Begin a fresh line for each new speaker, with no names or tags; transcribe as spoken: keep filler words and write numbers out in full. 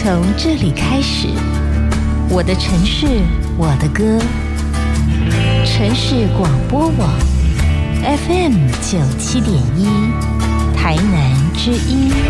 从这里开始，我的城市，我的歌。城市广播网 F M 九七点一，台南之音。